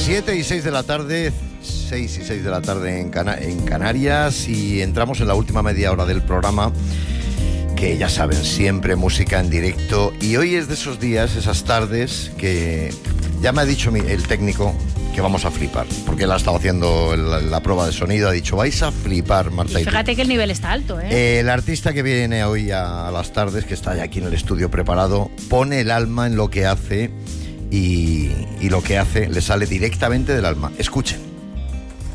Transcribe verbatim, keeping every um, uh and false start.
siete y seis de la tarde, seis y seis de la tarde en, Cana- en Canarias, y entramos en la última media hora del programa, que ya saben, siempre música en directo, y hoy es de esos días, esas tardes, que ya me ha dicho mi, el técnico que vamos a flipar, porque él ha estado haciendo la, la prueba de sonido, ha dicho, vais a flipar, Marta. Y fíjate que el nivel está alto, ¿eh? Eh, el artista que viene hoy a, a las tardes, que está ya aquí en el estudio preparado, pone el alma en lo que hace, y, y lo que hace le sale directamente del alma. Escuchen.